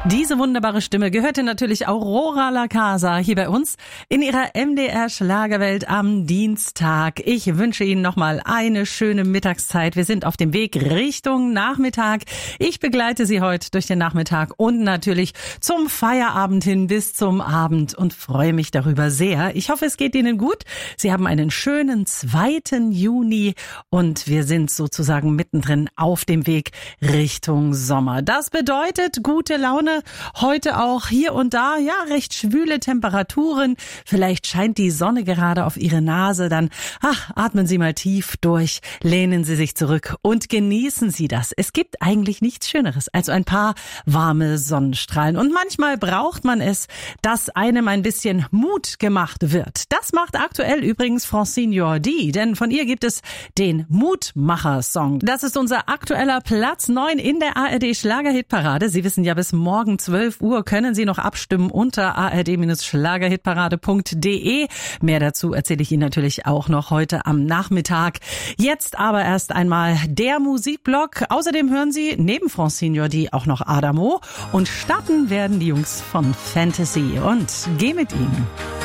Diese wunderbare Stimme gehörte natürlich Aurora La Casa hier bei uns in ihrer MDR Schlagerwelt am Dienstag. Ich wünsche Ihnen nochmal eine schöne Mittagszeit. Wir sind auf dem Weg Richtung Nachmittag. Ich begleite Sie heute durch den Nachmittag und natürlich zum Feierabend hin bis zum Abend und freue mich darüber sehr. Ich hoffe, es geht Ihnen gut. Sie haben einen schönen 2. Juni und wir sind sozusagen mittendrin auf dem Weg Richtung Sommer. Das bedeutet gute Laune. Heute auch hier und da, ja, recht schwüle Temperaturen. Vielleicht scheint die Sonne gerade auf Ihre Nase. Dann, atmen Sie mal tief durch, lehnen Sie sich zurück und genießen Sie das. Es gibt eigentlich nichts Schöneres als ein paar warme Sonnenstrahlen. Und manchmal braucht man es, dass einem ein bisschen Mut gemacht wird. Das macht aktuell übrigens Francine Jordi, denn von ihr gibt es den Mutmacher-Song. Das ist unser aktueller Platz 9 in der ARD-Schlagerhitparade. Sie wissen ja, bis morgen 12 Uhr können Sie noch abstimmen unter ard-schlagerhitparade.de. Mehr dazu erzähle ich Ihnen natürlich auch noch heute am Nachmittag. Jetzt aber erst einmal der Musikblock. Außerdem hören Sie neben Francine Jordi auch noch Adamo und starten werden die Jungs von Fantasy und geh mit ihnen.